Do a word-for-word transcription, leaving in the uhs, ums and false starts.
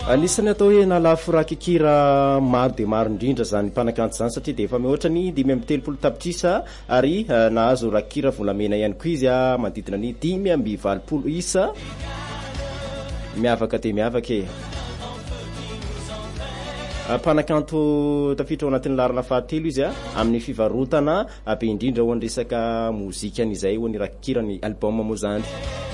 Anisany atao hoe nalafo rakikira maro de maro indrindra zany mpanakanto zany satria de efa mihoatrany dimy amby telopolo tapitrisa ary nahazo rakikira volamena ihany koa izy a manodidina ny dimy amby valopolo isa miavaka de miavaka e mpanakanto tafiditra ao anatin'ny larana fahatelo izy a amin'ny fivarotana be indrindra ho an'ny resaka mozika an'izay ho ny rakikira ny album moa zany